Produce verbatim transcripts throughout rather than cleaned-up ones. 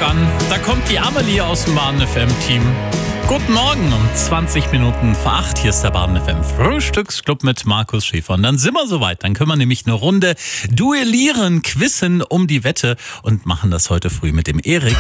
an. Da kommt die Amelie aus dem Baden F M-Team. Guten Morgen um zwanzig Minuten vor acht. Hier ist der Baden F M Frühstücksclub mit Markus Schäfer. Und dann sind wir soweit. Dann können wir nämlich eine Runde duellieren, quizzen um die Wette und machen das heute früh mit dem Erik.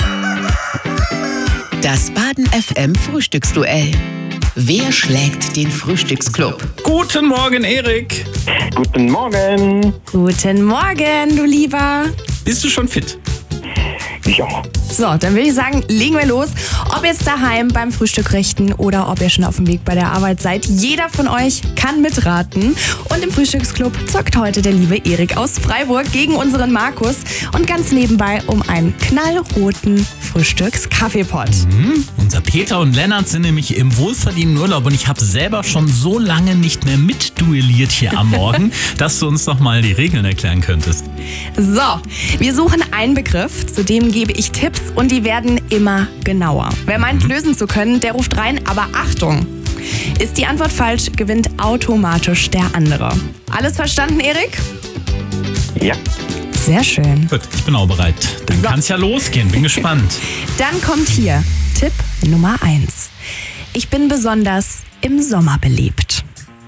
Das Baden F M Frühstücksduell. Wer schlägt den Frühstücksclub? Guten Morgen, Erik. Guten Morgen. Guten Morgen, du Lieber. Bist du schon fit? Ja. So, dann würde ich sagen, legen wir los. Ob jetzt daheim beim Frühstück richten oder ob ihr schon auf dem Weg bei der Arbeit seid, jeder von euch kann mitraten. Und im Frühstücksclub zockt heute der liebe Erik aus Freiburg gegen unseren Markus und ganz nebenbei um einen knallroten Frühstückskaffeepott. Mhm. Unser Peter und Lennart sind nämlich im wohlverdienten Urlaub und ich habe selber schon so lange nicht mehr mitduelliert hier am Morgen, dass du uns noch mal die Regeln erklären könntest. So, wir suchen einen Begriff, zu dem gebe ich Tipps und die werden immer genauer. Wer meint, lösen zu können, der ruft rein, aber Achtung! Ist die Antwort falsch, gewinnt automatisch der andere. Alles verstanden, Erik? Ja. Sehr schön. Gut, ich bin auch bereit. Dann So. kann es ja losgehen. Bin gespannt. Dann kommt hier Tipp Nummer eins. Ich bin besonders im Sommer beliebt.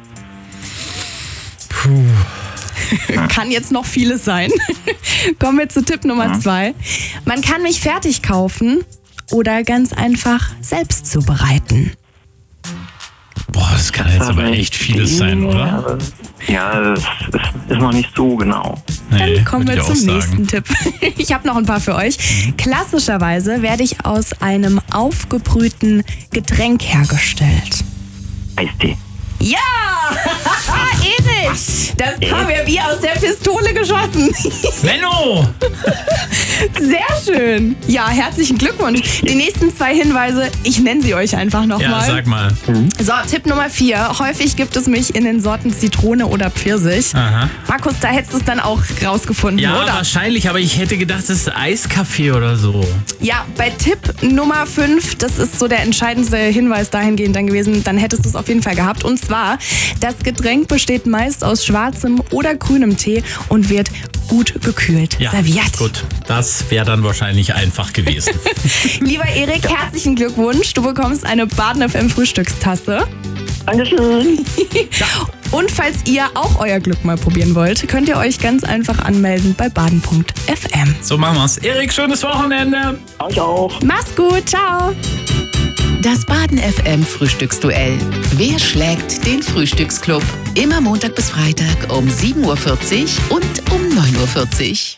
Puh. Kann jetzt noch vieles sein. Kommen wir zu Tipp Nummer zwei. Man kann mich fertig kaufen oder ganz einfach selbst zubereiten. Boah, das kann jetzt aber echt vieles sein, oder? Ja, das ist, ist noch nicht so genau. Nee, Dann kommen würd wir ich auch zum sagen. nächsten Tipp. Ich habe noch ein paar für euch. Klassischerweise werde ich aus einem aufgebrühten Getränk hergestellt. Eistee. Ja! Erik! Das kam ja wie aus der Pistole geschossen. Menno! Sehr schön. Ja, herzlichen Glückwunsch. Die nächsten zwei Hinweise, ich nenne sie euch einfach Ja, nochmal. sag mal. So, Tipp Nummer vier. Häufig gibt es mich in den Sorten Zitrone oder Pfirsich. Aha. Markus, da hättest du es dann auch rausgefunden, Ja, oder? wahrscheinlich, aber ich hätte gedacht, das ist Eiskaffee oder so. Ja, bei Tipp Nummer fünf, das ist so der entscheidendste Hinweis dahingehend dann gewesen, dann hättest du es auf jeden Fall gehabt. Und zwar, das Getränk besteht meist aus schwarzem oder grünem Tee und wird gut gekühlt Ja, serviert. gut. Das wäre dann wahrscheinlich einfach gewesen. Lieber Erik, herzlichen Glückwunsch. Du bekommst eine Baden F M Frühstückstasse. Dankeschön. Und falls ihr auch euer Glück mal probieren wollt, könnt ihr euch ganz einfach anmelden bei baden punkt f m. So machen wir's. Erik, schönes Wochenende. Euch auch. Mach's gut, ciao. Das Baden F M Frühstücksduell. Wer schlägt den Frühstücksclub? Immer Montag bis Freitag um sieben Uhr vierzig und um neun Uhr vierzig.